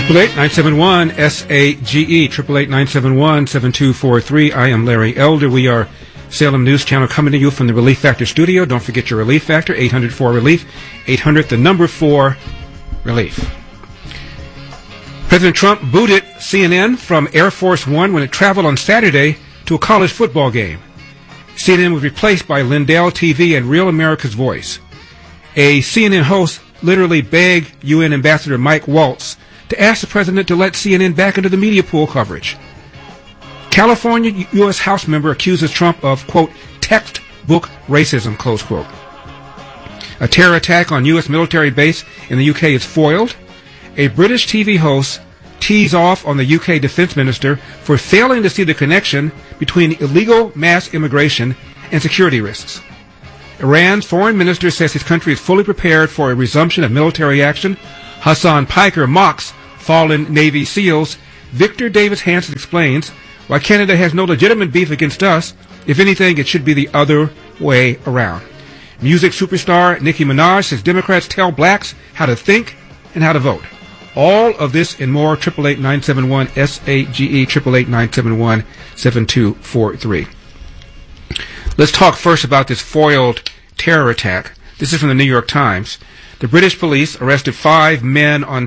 888-971-SAGE, 888-971-7243. I am Larry Elder. We are Salem News Channel coming to you from the Relief Factor studio. Don't forget your Relief Factor, 800-4RELIEF, 800-4-RELIEF. President Trump booted CNN from Air Force One when it traveled on Saturday to a college football game. CNN was replaced by Lindell TV and Real America's Voice. A CNN host literally begged UN Ambassador Mike Waltz to ask the president to let CNN back into the media pool coverage. California U.S. House member accuses Trump of, quote, textbook racism, close quote. A terror attack on U.S. military base in the UK is foiled. A British TV host tees off on the UK defense minister for failing to see the connection between illegal mass immigration and security risks. Iran's foreign minister says his country is fully prepared for a resumption of military action. Hassan Piker mocks fallen Navy SEALs. Victor Davis Hanson explains why Canada has no legitimate beef against us. If anything, it should be the other way around. Music superstar Nicki Minaj says Democrats tell blacks how to think and how to vote. All of this and more, 888-971-SAGE, 888-971-7243. Let's talk first about this foiled terror attack. This is from the New York Times. The British police arrested 5 men on